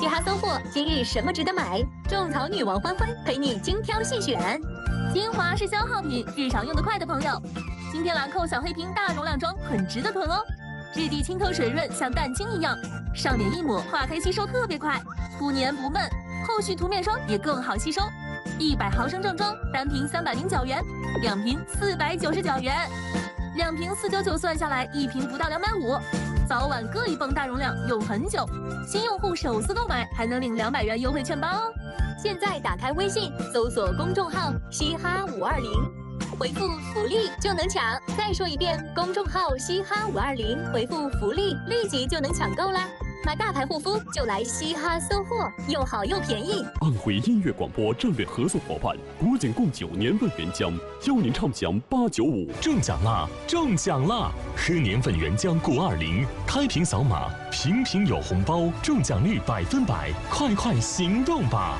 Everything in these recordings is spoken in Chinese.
嘻哈搜货，今日什么值得买？种草女王欢欢陪你精挑细选。 精华是消耗品，日常用得快的朋友，今天兰蔻小黑瓶大容量装很值得囤哦。质地清透水润，像蛋清一样，上脸一抹，化开吸收特别快，不黏不闷。后续涂面霜也更好吸收。100毫升正装，单瓶309元，2瓶499元，2瓶499算下来，1瓶不到250。早晚各一泵大容量，用很久。新用户首次购买还能领200元优惠券包哦。 现在打开微信，搜索公众号“嘻哈520”，回复“福利”就能抢。再说一遍，公众号“嘻哈520”，回复“福利”，立即就能抢购啦！买大牌护肤就来嘻哈搜货，又好又便宜。 安徽音乐广播战略合作伙伴国景贡酒年份原浆，邀您畅享895。 中奖啦！中奖啦！喝年份原浆520，开瓶扫码，瓶瓶有红包，中奖率100%，快行动吧！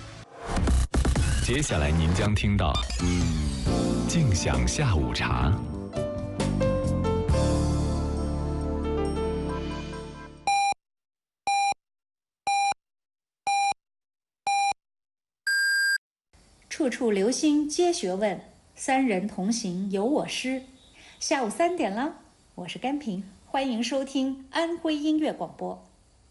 接下来您将听到静享下午茶。 处处留心皆学问，三人同行有我师。下午3点了，我是甘萍，欢迎收听安徽音乐广播。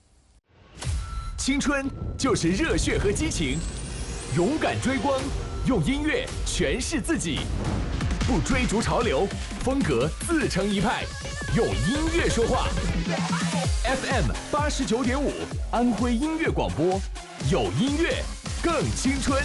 青春就是热血和激情，勇敢追光，用音乐诠释自己，不追逐潮流，风格自成一派，用音乐说话。FM 89.5，安徽音乐广播，有音乐更青春。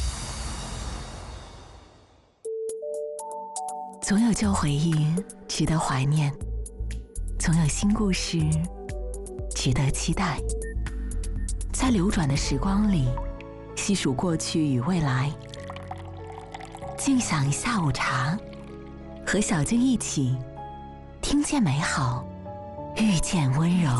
总有旧回忆值得怀念，总有新故事值得期待。在流转的时光里，细数过去与未来，静享下午茶，和小静一起听见美好，遇见温柔。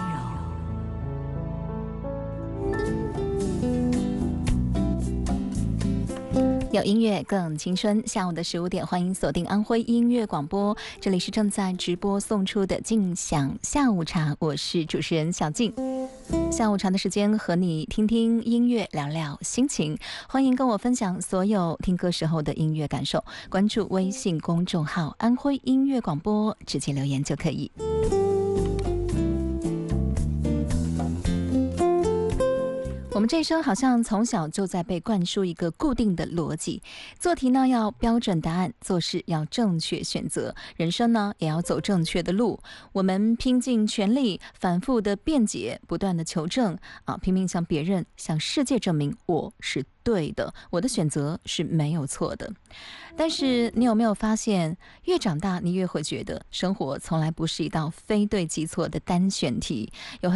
有音乐更青春，下午的15点，欢迎锁定安徽音乐广播，这里是正在直播送出的静享下午茶，我是主持人小静。下午茶的时间，和你听听音乐，聊聊心情，欢迎跟我分享所有听歌时候的音乐感受，关注微信公众号安徽音乐广播，直接留言就可以。我们这一生好像从小就在被灌输一个固定的逻辑，做题呢要标准答案，做事要正确选择，人生呢也要走正确的路。我们拼尽全力，反复的辩解，不断的求证拼命向别人、向世界证明我是对的，我的选择是没有错的。但是你有没有发现，越长大你越会觉得生活从来不是一道非对即错的单选题，有